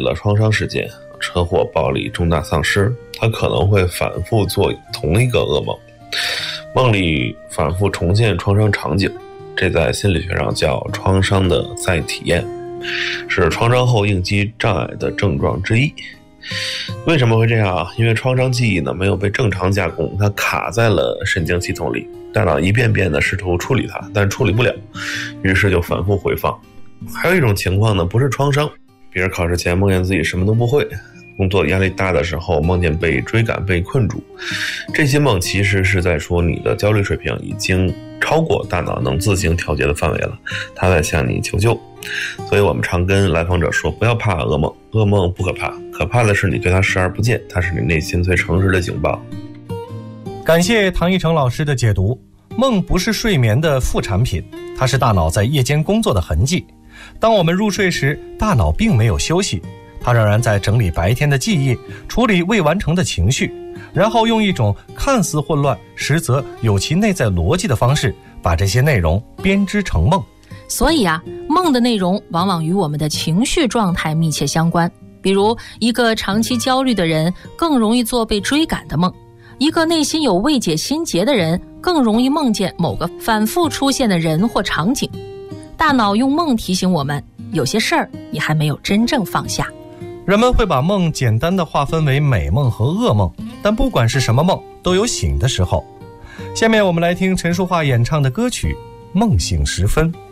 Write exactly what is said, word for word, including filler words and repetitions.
了创伤事件，车祸、暴力、重大丧失，他可能会反复做同一个噩梦，梦里反复重现创伤场景，这在心理学上叫创伤的再体验，是创伤后应激障碍的症状之一。为什么会这样啊？因为创伤记忆呢没有被正常加工，它卡在了神经系统里，大脑一遍遍的试图处理它，但处理不了，于是就反复回放。还有一种情况呢，不是创伤，比如考试前梦见自己什么都不会，工作压力大的时候梦见被追赶被困住，这些梦其实是在说你的焦虑水平已经超过大脑能自行调节的范围了，它在向你求救。所以我们常跟来访者说，不要怕噩梦，噩梦不可怕，可怕的是你对它视而不见，它是你内心最诚实的警报。 感谢唐一成老师的解读。梦不是睡眠的副产品，它是大脑在夜间工作的痕迹。当我们入睡时，大脑并没有休息，它仍然在整理白天的记忆，处理未完成的情绪，然后用一种看似混乱，实则有其内在逻辑的方式，把这些内容编织成梦。 所以啊，梦的内容往往与我们的情绪状态密切相关。比如，一个长期焦虑的人更容易做被追赶的梦，一个内心有未解心结的人更容易梦见某个反复出现的人或场景。大脑用梦提醒我们，有些事儿你还没有真正放下。 人们会把梦简单地划分为美梦和噩梦，但不管是什么梦，都有醒的时候。下面我们来听陈淑桦演唱的歌曲《梦醒时分》。